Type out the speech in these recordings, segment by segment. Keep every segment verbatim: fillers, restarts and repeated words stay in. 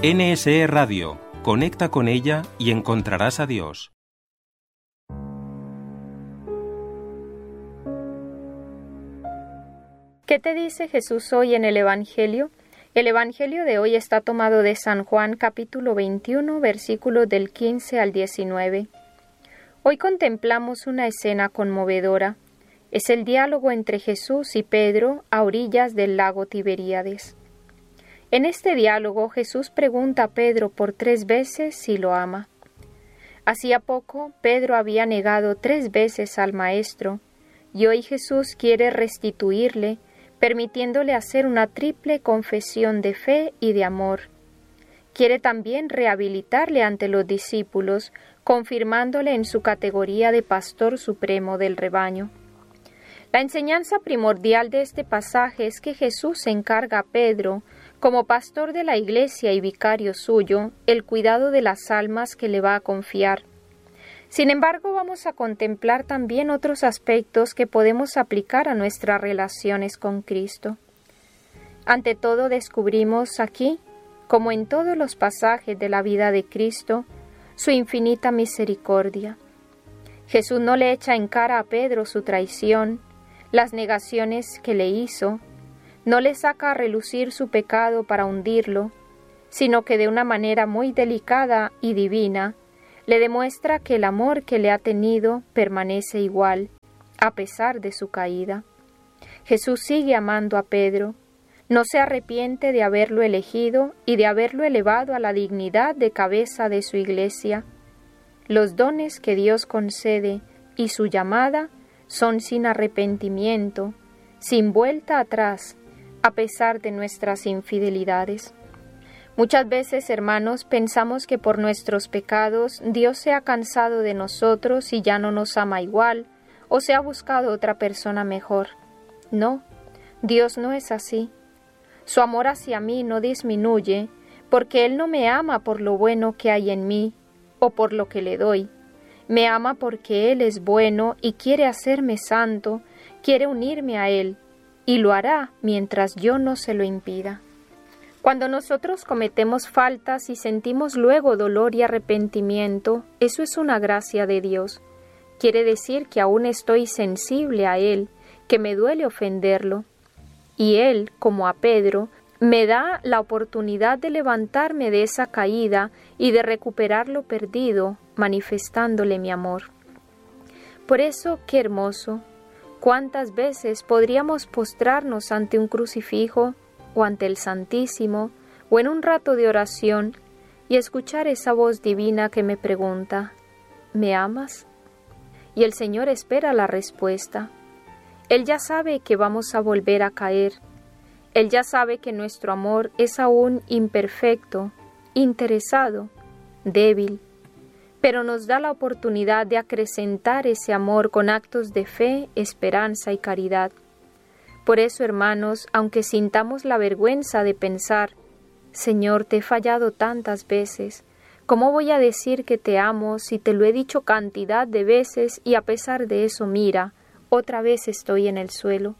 N S E Radio. Conecta con ella y encontrarás a Dios. ¿Qué te dice Jesús hoy en el Evangelio? El Evangelio de hoy está tomado de San Juan capítulo veintiuno, versículos del quince al diecinueve. Hoy contemplamos una escena conmovedora. Es el diálogo entre Jesús y Pedro a orillas del lago Tiberíades. En este diálogo Jesús pregunta a Pedro por tres veces si lo ama. Hacía poco Pedro había negado tres veces al Maestro, y hoy Jesús quiere restituirle, permitiéndole hacer una triple confesión de fe y de amor. Quiere también rehabilitarle ante los discípulos, confirmándole en su categoría de pastor supremo del rebaño. La enseñanza primordial de este pasaje es que Jesús encarga a Pedro, como pastor de la Iglesia y vicario suyo, el cuidado de las almas que le va a confiar. Sin embargo, vamos a contemplar también otros aspectos que podemos aplicar a nuestras relaciones con Cristo. Ante todo, descubrimos aquí, como en todos los pasajes de la vida de Cristo, su infinita misericordia. Jesús no le echa en cara a Pedro su traición, las negaciones que le hizo, no le saca a relucir su pecado para hundirlo, sino que de una manera muy delicada y divina, le demuestra que el amor que le ha tenido permanece igual, a pesar de su caída. Jesús sigue amando a Pedro, no se arrepiente de haberlo elegido y de haberlo elevado a la dignidad de cabeza de su Iglesia. Los dones que Dios concede y su llamada son sin arrepentimiento, sin vuelta atrás, a pesar de nuestras infidelidades. Muchas veces, hermanos, pensamos que por nuestros pecados Dios se ha cansado de nosotros y ya no nos ama igual, o se ha buscado otra persona mejor. No, Dios no es así. Su amor hacia mí no disminuye, porque Él no me ama por lo bueno que hay en mí, o por lo que le doy. Me ama porque Él es bueno y quiere hacerme santo, quiere unirme a Él, y lo hará mientras yo no se lo impida. Cuando nosotros cometemos faltas y sentimos luego dolor y arrepentimiento, eso es una gracia de Dios. Quiere decir que aún estoy sensible a Él, que me duele ofenderlo. Y Él, como a Pedro, me da la oportunidad de levantarme de esa caída y de recuperar lo perdido, manifestándole mi amor. Por eso, qué hermoso, cuántas veces podríamos postrarnos ante un crucifijo, o ante el Santísimo, o en un rato de oración, y escuchar esa voz divina que me pregunta, ¿me amas? Y el Señor espera la respuesta. Él ya sabe que vamos a volver a caer. Él ya sabe que nuestro amor es aún imperfecto, interesado, débil, pero nos da la oportunidad de acrecentar ese amor con actos de fe, esperanza y caridad. Por eso, hermanos, aunque sintamos la vergüenza de pensar, Señor, te he fallado tantas veces, ¿cómo voy a decir que te amo si te lo he dicho cantidad de veces y a pesar de eso, mira, otra vez estoy en el suelo?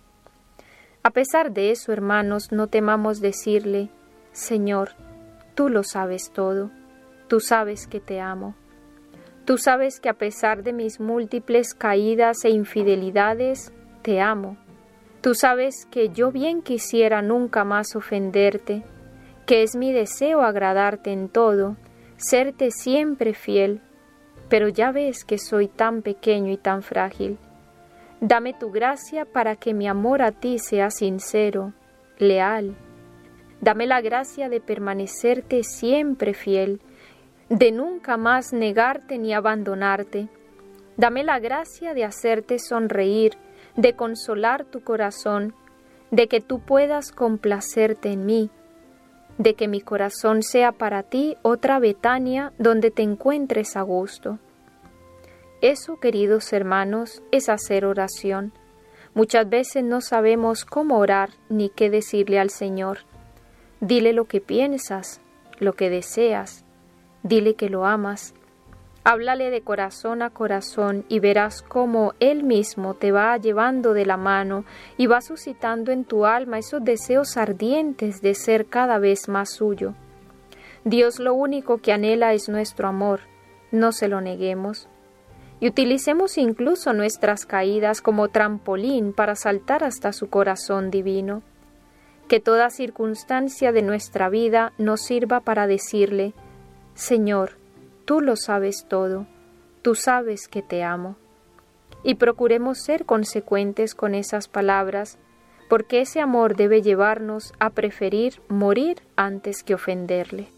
A pesar de eso, hermanos, no temamos decirle, Señor, tú lo sabes todo, tú sabes que te amo. Tú sabes que a pesar de mis múltiples caídas e infidelidades, te amo. Tú sabes que yo bien quisiera nunca más ofenderte, que es mi deseo agradarte en todo, serte siempre fiel, pero ya ves que soy tan pequeño y tan frágil. Dame tu gracia para que mi amor a ti sea sincero, leal. Dame la gracia de permanecerte siempre fiel, de nunca más negarte ni abandonarte. Dame la gracia de hacerte sonreír, de consolar tu corazón, de que tú puedas complacerte en mí, de que mi corazón sea para ti otra Betania donde te encuentres a gusto. Eso, queridos hermanos, es hacer oración. Muchas veces no sabemos cómo orar ni qué decirle al Señor. Dile lo que piensas, lo que deseas, dile que lo amas. Háblale de corazón a corazón y verás cómo Él mismo te va llevando de la mano y va suscitando en tu alma esos deseos ardientes de ser cada vez más suyo. Dios lo único que anhela es nuestro amor, no se lo neguemos. Y utilicemos incluso nuestras caídas como trampolín para saltar hasta su corazón divino. Que toda circunstancia de nuestra vida nos sirva para decirle: Señor, tú lo sabes todo, tú sabes que te amo. Y procuremos ser consecuentes con esas palabras, porque ese amor debe llevarnos a preferir morir antes que ofenderle.